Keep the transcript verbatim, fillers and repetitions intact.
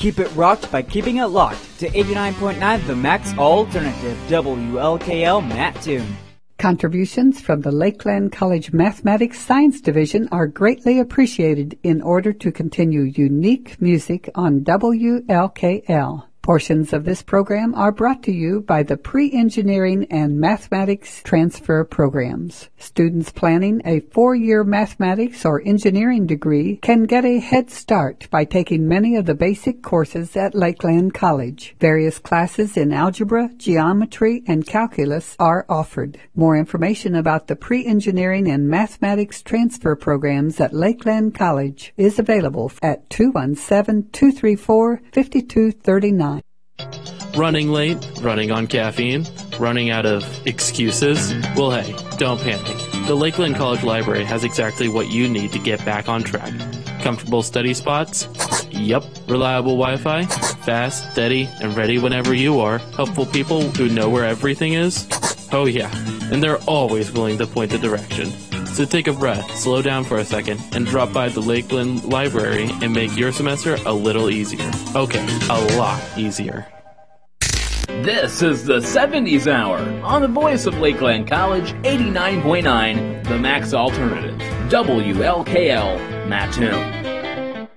Keep it rocked by keeping it locked to eighty-nine point nine The Max Alternative, W L K L Mattoon. Contributions from the Lakeland College Mathematics Science Division are greatly appreciated in order to continue unique music on W L K L. Portions of this program are brought to you by the Pre-Engineering and Mathematics Transfer Programs. Students planning a four-year mathematics or engineering degree can get a head start by taking many of the basic courses at Lakeland College. Various classes in algebra, geometry, and calculus are offered. More information about the Pre-Engineering and Mathematics Transfer Programs at Lakeland College is available at two one seven, two three four, five two three nine. Running late, running on caffeine, running out of excuses? Well, hey, don't panic. The Lakeland College Library has exactly what you need to get back on track. Comfortable study spots? Yup. Reliable Wi-Fi? Fast, steady, and ready whenever you are. Helpful people who know where everything is? Oh yeah, and they're always willing to point the direction. So take a breath, slow down for a second, and drop by the Lakeland Library and make your semester a little easier. Okay, a lot easier. This is the seventies Hour on the voice of Lakeland College, eighty-nine point nine, The Max Alternative, W L K L Mattoon.